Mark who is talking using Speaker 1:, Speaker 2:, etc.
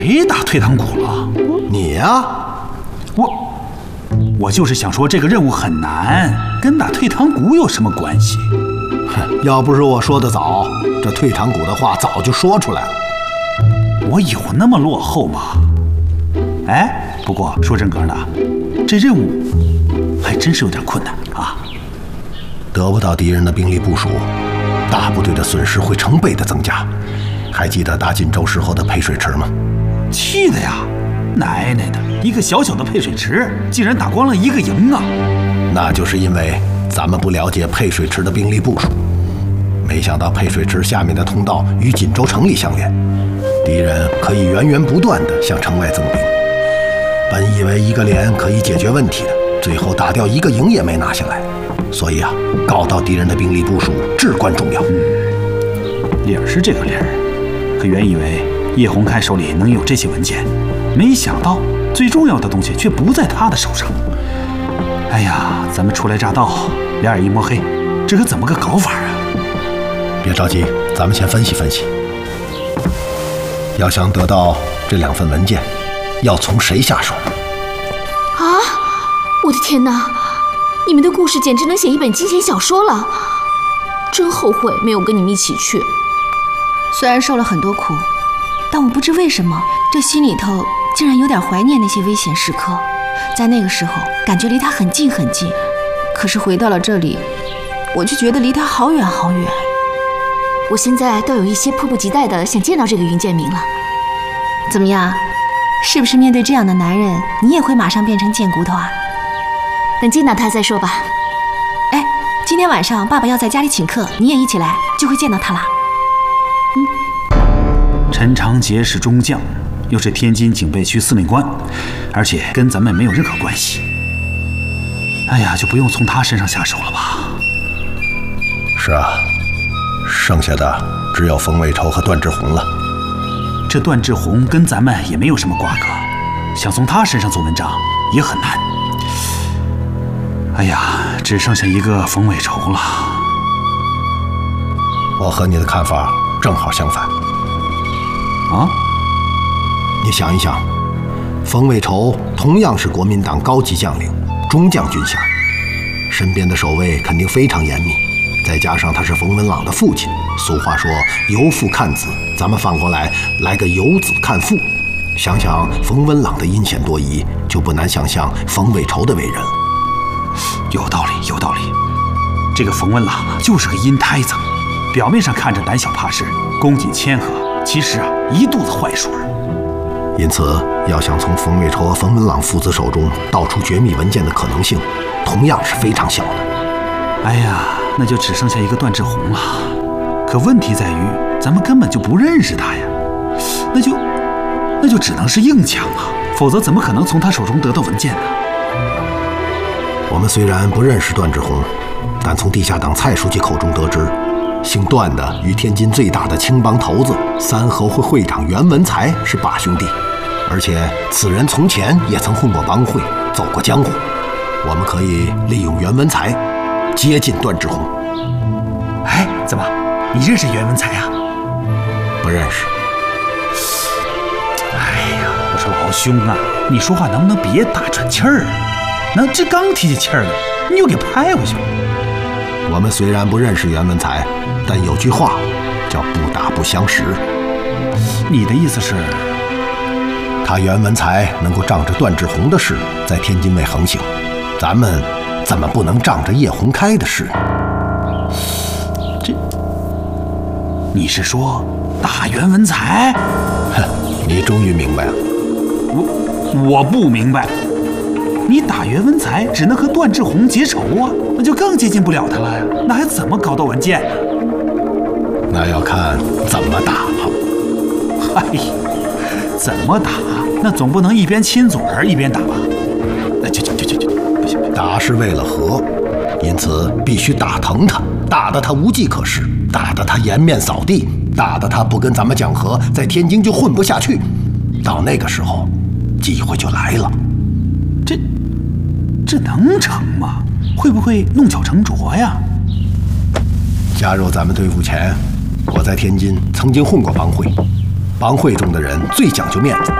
Speaker 1: 谁打退堂鼓了？
Speaker 2: 你呀？
Speaker 1: 我就是想说这个任务很难，跟打退堂鼓有什么关系？
Speaker 2: 哼，要不是我说的早，这退堂鼓的话早就说出来了。
Speaker 1: 我有那么落后吗？哎，不过说真格的，这任务还真是有点困难啊。
Speaker 2: 得不到敌人的兵力部署，大部队的损失会成倍的增加。还记得打锦州时候的配水池吗？
Speaker 1: 气的呀！奶奶的，一个小小的配水池，竟然打光了一个营啊！
Speaker 2: 那就是因为咱们不了解配水池的兵力部署。没想到配水池下面的通道与锦州城里相连，敌人可以源源不断地向城外增兵。本以为一个连可以解决问题的，最后打掉一个营也没拿下来。所以啊，搞到敌人的兵力部署至关重要。
Speaker 1: 理儿是这个理儿，可原以为叶洪开手里能有这些文件，没想到最重要的东西却不在他的手上。哎呀，咱们初来乍到，两眼一摸黑，这可怎么个搞法啊？
Speaker 2: 别着急，咱们先分析分析。要想得到这2份文件，要从谁下手？
Speaker 3: 啊！我的天哪！你们的故事简直能写一本惊险小说了，真后悔没有跟你们一起去。
Speaker 4: 虽然受了很多苦，但我不知为什么，这心里头竟然有点怀念那些危险时刻。在那个时候，感觉离他很近很近，可是回到了这里，我就觉得离他好远好远。
Speaker 3: 我现在倒有一些迫不及待的想见到这个云剑明了。
Speaker 4: 怎么样？是不是面对这样的男人，你也会马上变成贱骨头啊？
Speaker 3: 等见到他再说吧。
Speaker 4: 哎，今天晚上爸爸要在家里请客，你也一起来，就会见到他了。
Speaker 1: 陈长捷是中将，又是天津警备区司令官，而且跟咱们没有任何关系。哎呀，就不用从他身上下手了吧？
Speaker 2: 是啊，剩下的只有冯伟筹和段志宏了。
Speaker 1: 这段志宏跟咱们也没有什么瓜葛，想从他身上做文章也很难。哎呀，只剩下一个冯伟筹了。
Speaker 2: 我和你的看法正好相反。
Speaker 1: 啊？
Speaker 2: 你想一想，冯伟筹同样是国民党高级将领，中将军衔，身边的守卫肯定非常严密，再加上他是冯文朗的父亲，俗话说由父看子，咱们反过来个由子看父。想想冯文朗的阴险多疑，就不难想象冯伟筹的为人了。
Speaker 1: 有道理，有道理。这个冯文朗啊，就是个阴胎子，表面上看着胆小怕事，恭谨谦和，其实啊，一肚子坏水。
Speaker 2: 因此，要想从冯伟筹和冯文朗父子手中盗出绝密文件的可能性，同样是非常小的。
Speaker 1: 哎呀，那就只剩下一个段志宏了。可问题在于，咱们根本就不认识他呀，那就只能是硬抢啊，否则怎么可能从他手中得到文件呢？
Speaker 2: 我们虽然不认识段志宏，但从地下党蔡书记口中得知，姓段的与天津最大的青帮头子三合会会长袁文才是把兄弟，而且此人从前也曾混过帮会，走过江湖。我们可以利用袁文才接近段志宏。
Speaker 1: 哎，怎么，你认识袁文才啊？
Speaker 2: 不认识。
Speaker 1: 哎呀，我说老兄啊，你说话能不能别打喘气儿？这刚提起气儿来，你又给拍回去了。
Speaker 2: 我们虽然不认识袁文才，但有句话叫不打不相识。
Speaker 1: 你的意思是，
Speaker 2: 他袁文才能够仗着段志宏的事在天津卫横行，咱们怎么不能仗着叶洪开的事？
Speaker 1: 你是说打袁文才？
Speaker 2: 哼，你终于明白了。
Speaker 1: 我不明白。你打袁文才只能和段志宏结仇啊，那就更接近不了他了呀，那还怎么搞到文件呢？
Speaker 2: 那要看怎么打了。
Speaker 1: 哎呀，怎么打？那总不能一边亲嘴儿一边打吧？不行，
Speaker 2: 打是为了和，因此必须打疼他，打得他无计可施，打得他颜面扫地，打得他不跟咱们讲和，在天津就混不下去。到那个时候，机会就来了。
Speaker 1: 这能成吗？会不会弄巧成拙呀？
Speaker 2: 加入咱们队伍前，我在天津曾经混过帮会， 帮会中的人最讲究面子，